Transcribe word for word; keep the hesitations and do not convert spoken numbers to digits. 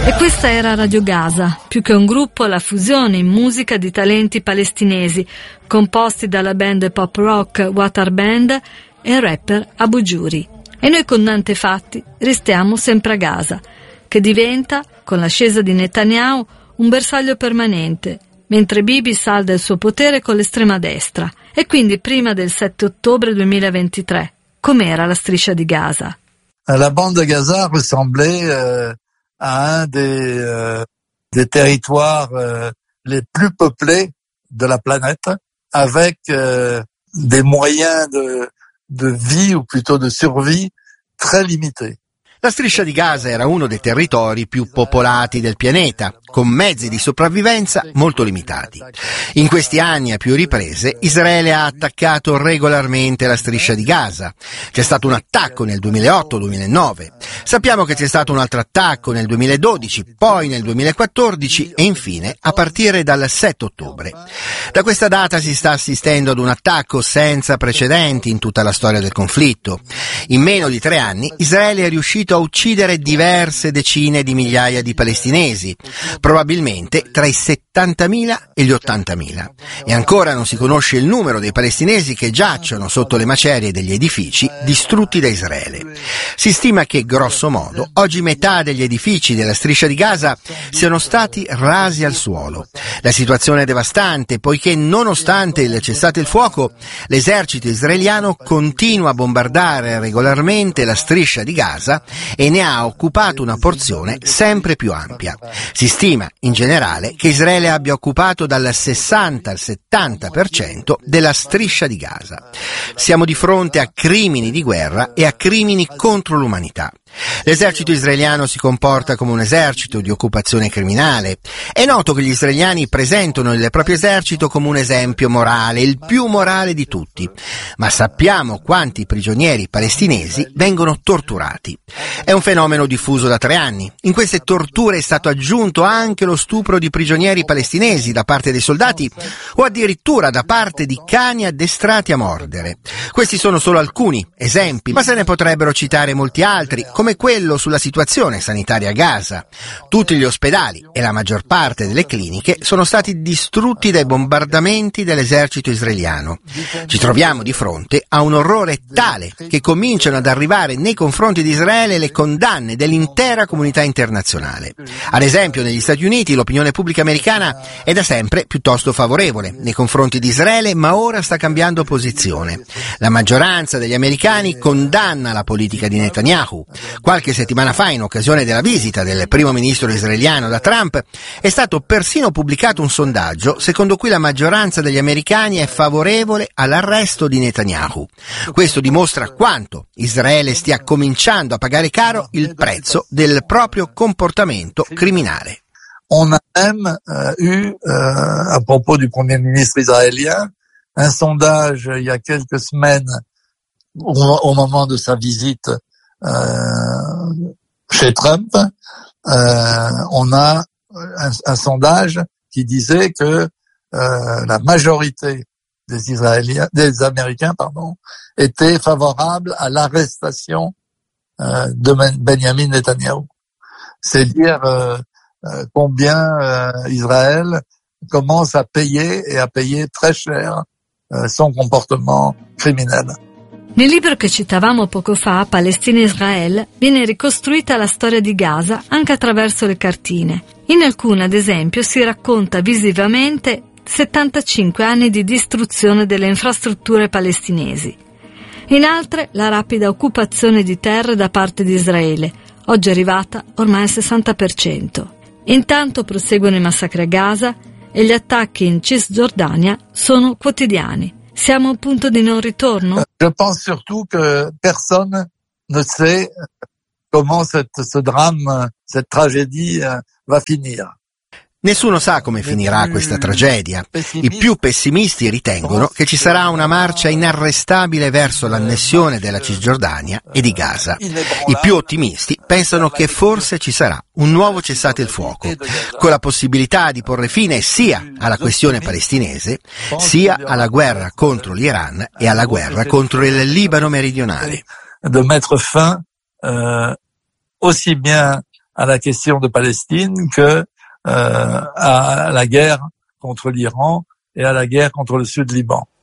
E questa era Radio Gaza, più che un gruppo, la fusione in musica di talenti palestinesi, composti dalla band pop rock Watar Band e il rapper Abu Juri. E noi con Nante Fatti restiamo sempre a Gaza, che diventa, con l'ascesa di Netanyahu, un bersaglio permanente, mentre Bibi salda il suo potere con l'estrema destra. E quindi prima del sette ottobre duemilaventitré, com'era la striscia di Gaza? La bande de Gaza ressemblait euh, à un des, euh, des territoires euh, les plus peuplés de la planète, avec euh, des moyens de, de vie, ou plutôt de survie, très limités. La striscia di Gaza era uno dei territori più popolati del pianeta, con mezzi di sopravvivenza molto limitati. In questi anni, a più riprese, Israele ha attaccato regolarmente la striscia di Gaza. C'è stato un attacco nel duemilaotto duemilanove. Sappiamo che c'è stato un altro attacco nel duemiladodici, poi nel duemilaquattordici e infine a partire dal sette ottobre. Da questa data si sta assistendo ad un attacco senza precedenti in tutta la storia del conflitto. In meno di tre anni Israele è riuscito a uccidere diverse decine di migliaia di palestinesi, probabilmente tra i settantamila e gli ottantamila. E ancora non si conosce il numero dei palestinesi che giacciono sotto le macerie degli edifici distrutti da Israele. Si stima che, grosso modo, oggi metà degli edifici della striscia di Gaza siano stati rasi al suolo. La situazione è devastante, poiché nonostante il cessate il fuoco, l'esercito israeliano continua a bombardare regolarmente la striscia di Gaza e ne ha occupato una porzione sempre più ampia. Si stima, in generale, che Israele abbia occupato dal sessanta al settanta per cento della striscia di Gaza. Siamo di fronte a crimini di guerra e a crimini contro l'umanità. L'esercito israeliano si comporta come un esercito di occupazione criminale. È noto che gli israeliani presentano il proprio esercito come un esempio morale, il più morale di tutti. Ma sappiamo quanti prigionieri palestinesi vengono torturati. È un fenomeno diffuso da tre anni. In queste torture è stato aggiunto anche lo stupro di prigionieri palestinesi da parte dei soldati o addirittura da parte di cani addestrati a mordere. Questi sono solo alcuni esempi, ma se ne potrebbero citare molti altri, come quello sulla situazione sanitaria a Gaza. Tutti gli ospedali e la maggior parte delle cliniche sono stati distrutti dai bombardamenti dell'esercito israeliano. Ci troviamo di fronte a un orrore tale che cominciano ad arrivare nei confronti di Israele le condanne dell'intera comunità internazionale. Ad esempio, negli Stati Uniti l'opinione pubblica americana è da sempre piuttosto favorevole nei confronti di Israele, ma ora sta cambiando posizione. La maggioranza degli americani condanna la politica di Netanyahu. Qualche settimana fa, in occasione della visita del primo ministro israeliano da Trump, è stato persino pubblicato un sondaggio secondo cui la maggioranza degli americani è favorevole all'arresto di Netanyahu. Questo dimostra quanto Israele stia cominciando a pagare caro il prezzo del proprio comportamento criminale. On a même euh, eu, euh, à propos du Premier ministre israélien, un sondage il y a quelques semaines au, au moment de sa visite Euh, chez Trump, euh, on a un, un sondage qui disait que euh, la majorité des Israéliens, des Américains, pardon, étaient favorables à l'arrestation euh, de Benjamin Netanyahu. C'est dire euh, euh, combien euh, Israël commence à payer et à payer très cher euh, son comportement criminel. Nel libro che citavamo poco fa, Palestina e Israele, viene ricostruita la storia di Gaza anche attraverso le cartine. In alcune, ad esempio, si racconta visivamente settantacinque anni di distruzione delle infrastrutture palestinesi. In altre, la rapida occupazione di terre da parte di Israele, oggi arrivata ormai al sessanta per cento. Intanto proseguono i massacri a Gaza e gli attacchi in Cisgiordania sono quotidiani. Siamo a un punto di non ritorno? Je pense surtout que personne ne sait comment cette, ce drame, cette tragédie va finir. Nessuno sa come finirà questa tragedia. I più pessimisti ritengono che ci sarà una marcia inarrestabile verso l'annessione della Cisgiordania e di Gaza. I più ottimisti pensano che forse ci sarà un nuovo cessate il fuoco, con la possibilità di porre fine sia alla questione palestinese, sia alla guerra contro l'Iran e alla guerra contro il Libano meridionale. De mettre fin euh, aussi bien à la question de Palestine que euh, à la guerre contre l'Iran et à la guerre contre le Sud Liban.